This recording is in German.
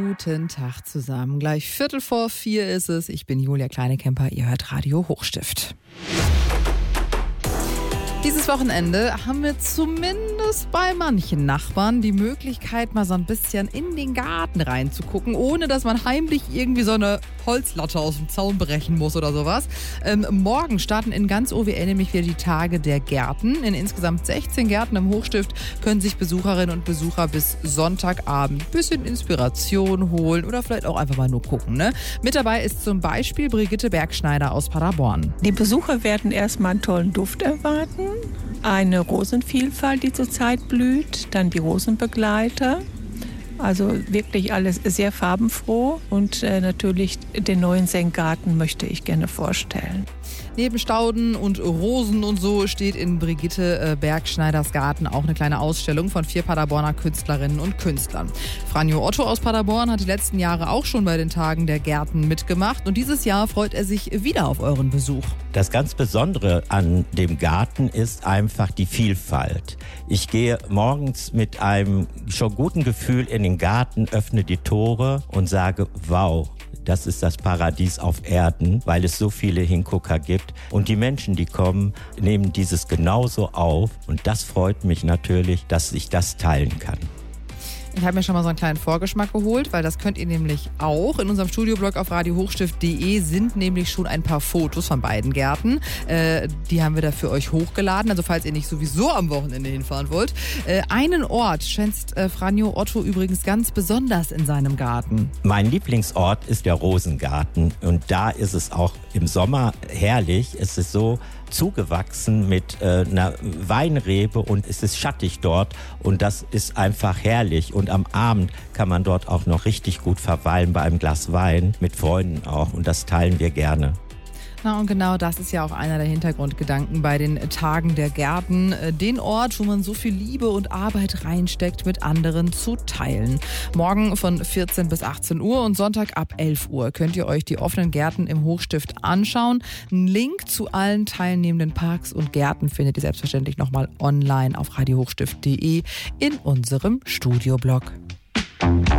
Guten Tag zusammen. Gleich 3:45 ist es. Ich bin Julia Kleinekemper. Ihr hört Radio Hochstift. Dieses Wochenende haben wir zumindest bei manchen Nachbarn die Möglichkeit, mal so ein bisschen in den Garten reinzugucken, ohne dass man heimlich irgendwie so eine Holzlatte aus dem Zaun brechen muss oder sowas. Morgen starten in ganz OWL nämlich wieder die Tage der Gärten. In insgesamt 16 Gärten im Hochstift können sich Besucherinnen und Besucher bis Sonntagabend ein bisschen Inspiration holen oder vielleicht auch einfach mal nur gucken, ne? Mit dabei ist zum Beispiel Brigitte Bergschneider aus Paderborn. Die Besucher werden erstmal einen tollen Duft erwarten, eine Rosenvielfalt, die zurzeit blüht, dann die Rosenbegleiter. Also wirklich alles sehr farbenfroh und natürlich den neuen Senkgarten möchte ich gerne vorstellen. Neben Stauden und Rosen und so steht in Brigitte Bergschneiders Garten auch eine kleine Ausstellung von 4 Paderborner Künstlerinnen und Künstlern. Franjo Otto aus Paderborn hat die letzten Jahre auch schon bei den Tagen der Gärten mitgemacht und dieses Jahr freut er sich wieder auf euren Besuch. Das ganz Besondere an dem Garten ist einfach die Vielfalt. Ich gehe morgens mit einem schon guten Gefühl in den Garten, öffne die Tore und sage, wow. Das ist das Paradies auf Erden, weil es so viele Hingucker gibt. Und die Menschen, die kommen, nehmen dieses genauso auf. Und das freut mich natürlich, dass ich das teilen kann. Ich habe mir schon mal so einen kleinen Vorgeschmack geholt, weil das könnt ihr nämlich auch. In unserem Studioblog auf radiohochstift.de sind nämlich schon ein paar Fotos von beiden Gärten. Die haben wir da für euch hochgeladen, also falls ihr nicht sowieso am Wochenende hinfahren wollt. Einen Ort schätzt Franjo Otto übrigens ganz besonders in seinem Garten. Mein Lieblingsort ist der Rosengarten und da ist es auch im Sommer herrlich. Es ist so zugewachsen mit einer Weinrebe und es ist schattig dort und das ist einfach herrlich und am Abend kann man dort auch noch richtig gut verweilen bei einem Glas Wein, mit Freunden auch und das teilen wir gerne. Na und genau das ist ja auch einer der Hintergrundgedanken bei den Tagen der Gärten, den Ort, wo man so viel Liebe und Arbeit reinsteckt, mit anderen zu teilen. Morgen von 14 bis 18 Uhr und Sonntag ab 11 Uhr könnt ihr euch die offenen Gärten im Hochstift anschauen. Einen Link zu allen teilnehmenden Parks und Gärten findet ihr selbstverständlich nochmal online auf radiohochstift.de in unserem Studioblog.